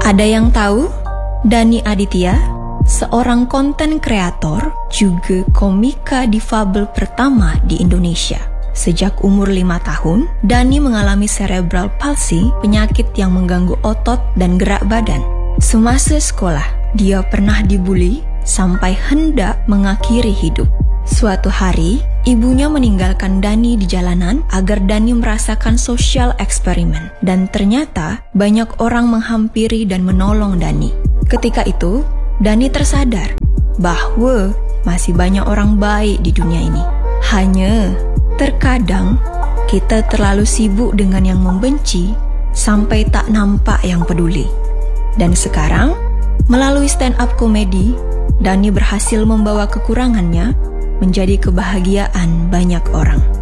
Ada yang tahu? Dani Aditya, seorang konten kreator, juga komika difabel pertama di Indonesia. Sejak umur 5 tahun, Dani mengalami cerebral palsy, penyakit yang mengganggu otot dan gerak badan. Semasa sekolah, dia pernah dibully sampai hendak mengakhiri hidup. Suatu hari, ibunya meninggalkan Dani di jalanan agar Dani merasakan social eksperimen. Dan ternyata banyak orang menghampiri dan menolong Dani. Ketika itu, Dani tersadar bahwa masih banyak orang baik di dunia ini. Hanya terkadang kita terlalu sibuk dengan yang membenci sampai tak nampak yang peduli. Dan sekarang, melalui stand-up komedi, Dani berhasil membawa kekurangannya menjadi kebahagiaan banyak orang.